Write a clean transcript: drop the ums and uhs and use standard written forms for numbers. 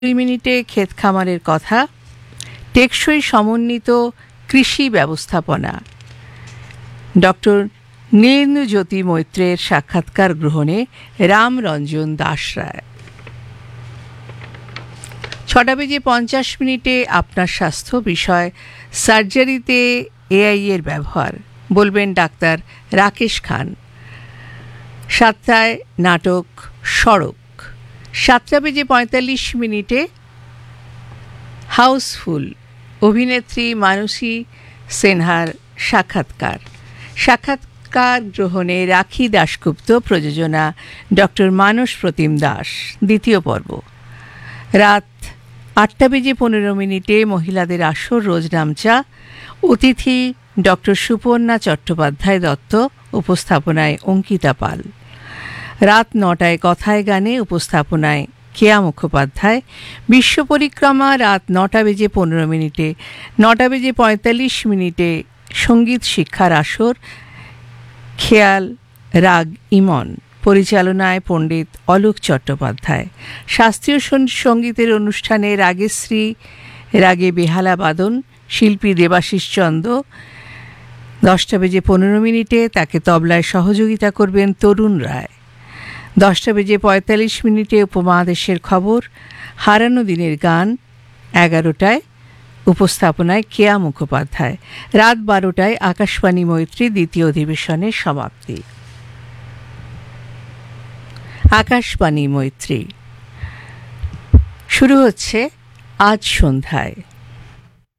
2 মিনিটে ক্ষেত খামারের কথা, টেকসই সমন্বিত কৃষি ব্যবস্থাপনা। ডক্টর নীলেন্দুজ্যোতি মৈত্রের সাক্ষাৎকার গ্রহণে রামরঞ্জন দাস রায়। 6:50 আপনার স্বাস্থ্য বিষয় সার্জারিতে এআই এর ব্যবহার, বলবেন ডাক্তার রাকেশ খান। 7টায় নাটক সড়ক। 7:45 হাউসফুল অভিনেত্রী মানসী সিনহার সাক্ষাৎকার গ্রহণে রাখি দাশগুপ্ত, প্রযোজনা ডক্টর মানস প্রতিম দাস, দ্বিতীয় পর্ব। রাত 8:15 মহিলাদের আসর রোজ নামচা, অতিথি ডক্টর সুপর্ণা চট্টোপাধ্যায় দত্ত, উপস্থাপনায় অঙ্কিতা পাল। রাত 9টায় কথায় গানে, উপস্থাপনায় কেয়া মুখোপাধ্যায়। বিশ্ব পরিক্রমা রাত 9:15। 9:45 সঙ্গীত শিক্ষার আসর, খেয়াল রাগ ইমন, পরিচালনায় পণ্ডিত অলোক চট্টোপাধ্যায়। শাস্ত্রীয় সঙ্গীতের অনুষ্ঠানে রাগেশ্রী, রাগে বেহালা বাদন, শিল্পী দেবাশিস চন্দ। 10:15 তাকে তবলায় সহযোগিতা করবেন তরুণ রায়। 10:45 উপমহাদেশের খবর, হারানো দিনের গান। 11টায় উপস্থাপনায় কেয়া মুখোপাধ্যায়। রাত 12টায় আকাশবাণী মৈত্রী দ্বিতীয় অধিবেশনের সমাপ্তি। আকাশবাণী মৈত্রী শুরু হচ্ছে আজ সন্ধ্যায়।